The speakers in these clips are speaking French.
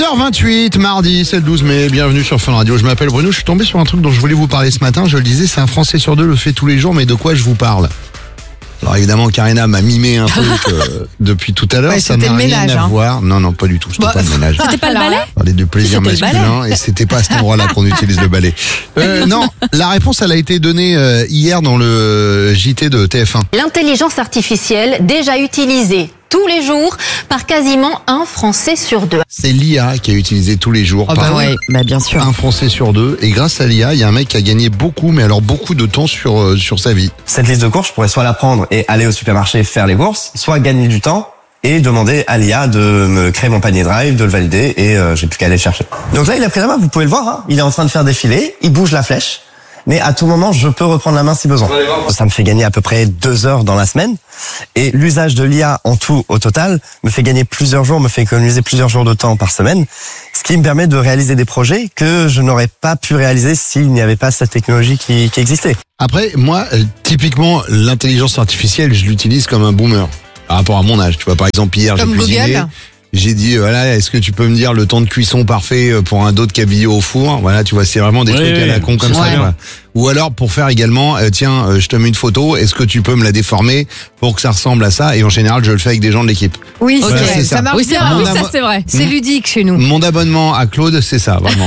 6h28, mardi, c'est le 12 mai, bienvenue sur Fun Radio. Je m'appelle Bruno, je suis tombé sur un truc dont je voulais vous parler ce matin. Je le disais, c'est un Français sur deux le fait tous les jours, mais de quoi je vous parle? Alors évidemment, Karina m'a mimé un truc depuis tout à l'heure, Ouais, ça n'a c'était le rien ménage, à voir. Non, pas du tout, c'était pas le ménage. C'était pas le balai? On parlait du plaisir C'était le masculin et c'était pas à cet endroit-là qu'on utilise le balai. Non, la réponse, elle a été donnée hier dans le JT de TF1. L'intelligence artificielle déjà utilisée tous les jours par quasiment un Français sur deux. C'est l'IA qui est utilisée tous les jours par Bien sûr. un Français sur deux. Et grâce à l'IA, il y a un mec qui a gagné beaucoup, mais alors beaucoup de temps sur sa vie. Cette liste de courses, je pourrais soit la prendre et aller au supermarché faire les courses, soit gagner du temps et demander à l'IA de me créer mon panier Drive, de le valider et j'ai plus qu'à aller le chercher. Donc là, il a pris la main, vous pouvez le voir, hein. Il est en train de faire défiler, il bouge la flèche. Mais à tout moment, je peux reprendre la main si besoin. Ça me fait gagner à peu près 2 heures dans la semaine. Et l'usage de l'IA en tout, au total, me fait gagner plusieurs jours, me fait économiser plusieurs jours de temps par semaine. Ce qui me permet de réaliser des projets que je n'aurais pas pu réaliser s'il n'y avait pas cette technologie qui existait. Après, moi, typiquement, l'intelligence artificielle, je l'utilise comme un boomer. Par rapport à mon âge, tu vois, par exemple, hier, j'ai Comme cuisiné. Google. J'ai dit, voilà, est-ce que tu peux me dire le temps de cuisson parfait pour un dos de cabillaud au four? Voilà, tu vois, c'est vraiment des trucs à la con comme ça, Ouais. quoi. Ou alors, pour faire également, tiens, je te mets une photo, est-ce que tu peux me la déformer pour que ça ressemble à ça? Et en général, je le fais avec des gens de l'équipe. Oui, Voilà, c'est c'est vrai. ça. Ça marche Oui, c'est bien. vrai, Mon oui, ça abo- c'est vrai. C'est ludique chez nous. Mon abonnement à Claude, c'est ça, vraiment.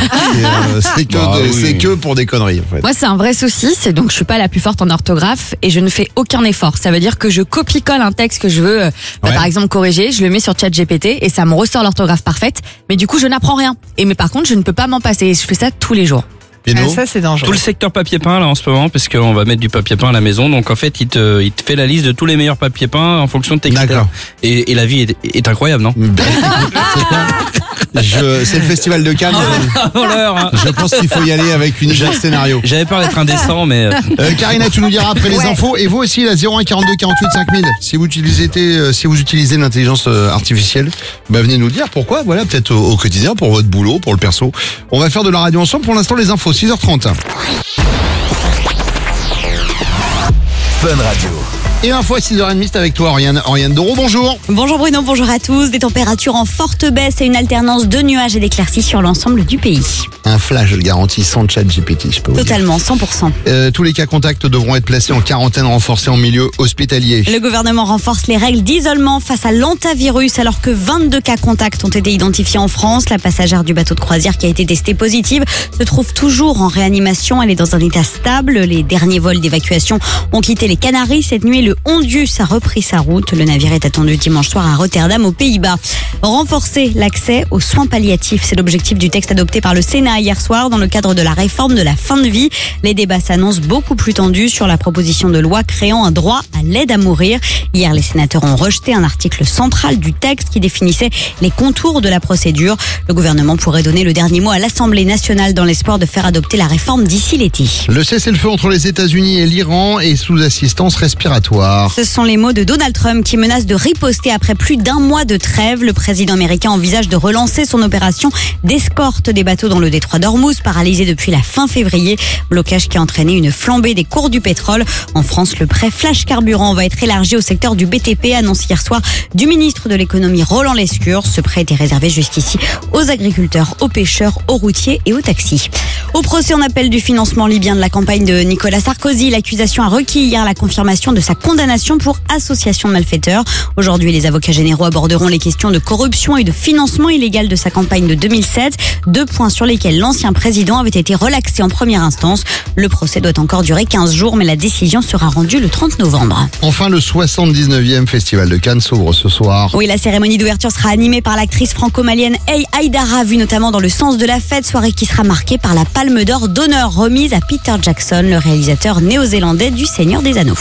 C'est que pour des conneries, en fait. Moi, c'est un vrai souci, c'est donc je suis pas la plus forte en orthographe et je ne fais aucun effort. Ça veut dire que je copie-colle un texte que je veux, Ouais. par exemple, corriger, je le mets sur ChatGPT et ça me ressort l'orthographe parfaite. Mais du coup, je n'apprends rien. Mais par contre, je ne peux pas m'en passer. Je fais ça tous les jours. Péno. Ah, ça, c'est Tout dangereux. le secteur papier peint là en ce moment, parce qu'on va mettre du papier peint à la maison, donc en fait il te fait la liste de tous les meilleurs papiers peints en fonction de tes critères. D'accord. Et la vie est incroyable, non? C'est le festival de Cannes. Avant l'heure, hein. Je pense qu'il faut y aller avec une idée de scénario. J'avais peur d'être indécent, mais Karina, tu nous diras après les infos. Et vous aussi, la 01 42 48 5000. Si vous utilisez l'intelligence artificielle, venez nous dire pourquoi. Voilà, peut-être au quotidien, pour votre boulot, pour le perso. On va faire de la radio ensemble. Pour l'instant, les infos, 6h30. Fun Radio. Et info à 6h30, c'est avec toi, Oriane Doro. Bonjour. Bonjour Bruno, bonjour à tous. Des températures en forte baisse et une alternance de nuages et d'éclaircies sur l'ensemble du pays. Un flash, je le garantis, sans ChatGPT, je peux vous dire. Totalement, 100%. Tous les cas contacts devront être placés en quarantaine renforcée en milieu hospitalier. Le gouvernement renforce les règles d'isolement face à l'hantavirus alors que 22 cas contacts ont été identifiés en France. La passagère du bateau de croisière qui a été testée positive se trouve toujours en réanimation. Elle est dans un état stable. Les derniers vols d'évacuation ont quitté les Canaries cette nuit. Le Hondius a repris sa route. Le navire est attendu dimanche soir à Rotterdam, aux Pays-Bas. Renforcer l'accès aux soins palliatifs, c'est l'objectif du texte adopté par le Sénat hier soir dans le cadre de la réforme de la fin de vie. Les débats s'annoncent beaucoup plus tendus sur la proposition de loi créant un droit à l'aide à mourir. Hier, les sénateurs ont rejeté un article central du texte qui définissait les contours de la procédure. Le gouvernement pourrait donner le dernier mot à l'Assemblée nationale dans l'espoir de faire adopter la réforme d'ici l'été. Le cessez-le-feu entre les États-Unis et l'Iran est sous assistance respiratoire. Ce sont les mots de Donald Trump qui menace de riposter après plus d'1 mois de trêve. Le président américain envisage de relancer son opération d'escorte des bateaux dans le détroit d'Ormuz, paralysé depuis la fin février. Blocage qui a entraîné une flambée des cours du pétrole. En France, le prêt flash carburant va être élargi au secteur du BTP, annonce hier soir du ministre de l'économie Roland Lescure. Ce prêt était réservé jusqu'ici aux agriculteurs, aux pêcheurs, aux routiers et aux taxis. Au procès en appel du financement libyen de la campagne de Nicolas Sarkozy, l'accusation a requis hier la confirmation de sa condamnation pour association de malfaiteurs. Aujourd'hui, les avocats généraux aborderont les questions de corruption et de financement illégal de sa campagne de 2007. 2 points sur lesquels l'ancien président avait été relaxé en première instance. Le procès doit encore durer 15 jours, mais la décision sera rendue le 30 novembre. Enfin, le 79e Festival de Cannes s'ouvre ce soir. Oui, la cérémonie d'ouverture sera animée par l'actrice franco-malienne Hey Haïdara, vue notamment dans Le Sens de la Fête, soirée qui sera marquée par la Palme d'Or d'honneur remise à Peter Jackson, le réalisateur néo-zélandais du Seigneur des Anneaux.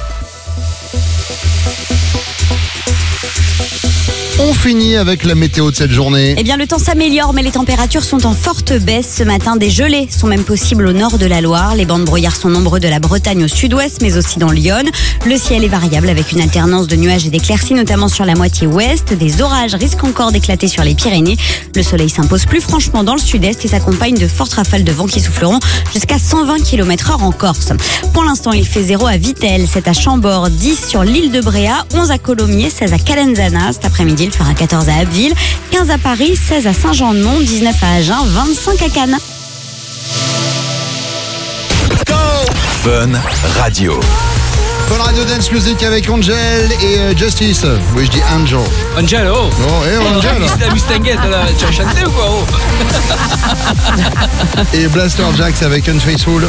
On finit avec la météo de cette journée. Eh bien, le temps s'améliore, mais les températures sont en forte baisse. Ce matin, des gelées sont même possibles au nord de la Loire. Les bancs de brouillard sont nombreux de la Bretagne au sud-ouest, mais aussi dans l'Yonne. Le ciel est variable avec une alternance de nuages et d'éclaircies, notamment sur la moitié ouest. Des orages risquent encore d'éclater sur les Pyrénées. Le soleil s'impose plus franchement dans le sud-est et s'accompagne de fortes rafales de vent qui souffleront jusqu'à 120 km/h en Corse. Pour l'instant, il fait 0 à Vittel, 7 à Chambord, 10 sur l'île de Bréa, 11 à Colomiers, 16 à Calenzana. Cet après-midi, Lille, fera 14 à Abbeville, 15 à Paris, 16 à Saint-Jean-de-Mont, 19 à Agen, 25 à Cannes. Fun Radio. Fun Radio Dance Music avec Angel et Justice. Oui, je dis Angel. Angel, oh. Oh, et Angel. La Mustanguette, là, tu as chanté ou quoi, oh? Et Blaster Jax avec Unfaithful.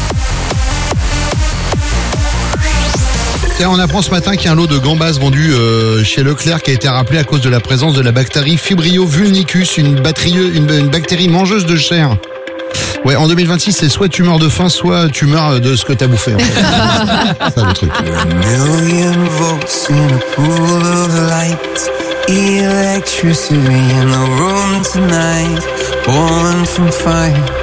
Tiens, on apprend ce matin qu'il y a un lot de gambas vendu chez Leclerc qui a été rappelé à cause de la présence de la bactérie Vibrio vulnicus, une bactérie mangeuse de chair. Ouais, en 2026, c'est soit tu meurs de faim, soit tu meurs de ce que t'as bouffé. En fait. C'est ça le truc. A million volts in a pool of light, electricity in the room tonight, born from fire.